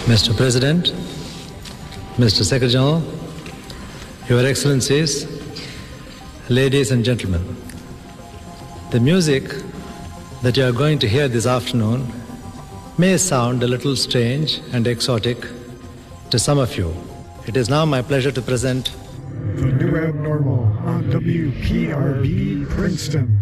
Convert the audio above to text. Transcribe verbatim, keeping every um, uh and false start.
Mister President, Mister Secretary General, Your Excellencies, ladies and gentlemen, the music that you are going to hear this afternoon may sound a little strange and exotic to some of you. It is now my pleasure to present The New Abnormal on W P R B Princeton.